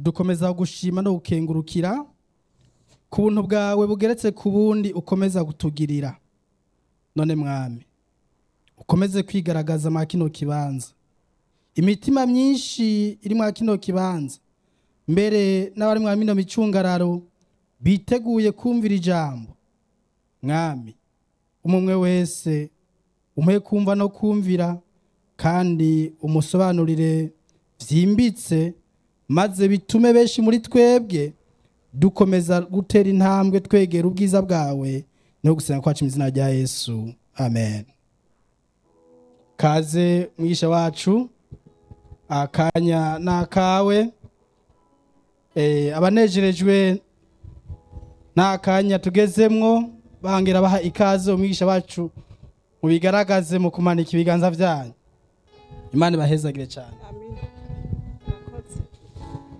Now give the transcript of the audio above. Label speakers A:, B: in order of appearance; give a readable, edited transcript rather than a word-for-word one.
A: dukomeza gushima no gukengurukira ku buntu bwawe bugeretse ku bundi ukomeza gutugirira. None mwami ukomeze kwigaragaza mwa kino kibanza, imitima myinshi iri mwa kino kibanza, mbere n'abari mwa mino micungararo biteguye kumvira ijambo. Mwami umwe wese umuhe kumva no kumvira, kandi umusobanurire vyimbitse, maze bitume benshi muri twebwe dukomeza gutera intambwe twegera ubwiza bwawe no gusenga kwacu mu izina rya Yesu, amen. Kaze mwigisha wacu, akanya nakawe. Abanejerejwe n'akanya tugezemwo bangera baha ikaze umwigisha wacu mubigaragaze mu kumanika ibiganza vyanyu. Imana ibahezagire cyane. Amen.